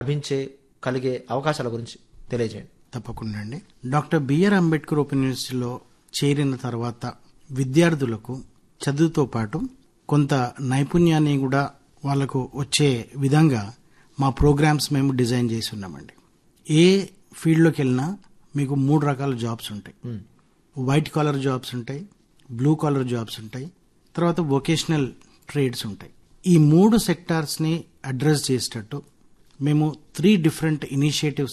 లభించే కలిగే అవకాశాల గురించి తెలియజేయండి. తప్పకుండా అండి. డాక్టర్ బిఆర్ అంబేద్కర్ ఓపెన్ యూనివర్సిటీలో చేరిన తర్వాత విద్యార్థులకు చదువుతో పాటు కొంత నైపుణ్యాన్ని కూడా వాళ్ళకు వచ్చే విధంగా మా ప్రోగ్రామ్స్ మేము డిజైన్ చేసి ఉన్నామండి. ఏ ఫీల్డ్లోకి వెళ్ళినా మీకు 3 రకాల జాబ్స్ ఉంటాయి. వైట్ కాలర్ జాబ్స్ ఉంటాయి, బ్లూ కాలర్ జాబ్స్ ఉంటాయి, తర్వాత వొకేషనల్ ట్రేడ్స్ ఉంటాయి. ఈ 3 సెక్టార్స్ని అడ్రస్ చేసేటట్టు మేము 3 డిఫరెంట్ ఇనిషియేటివ్స్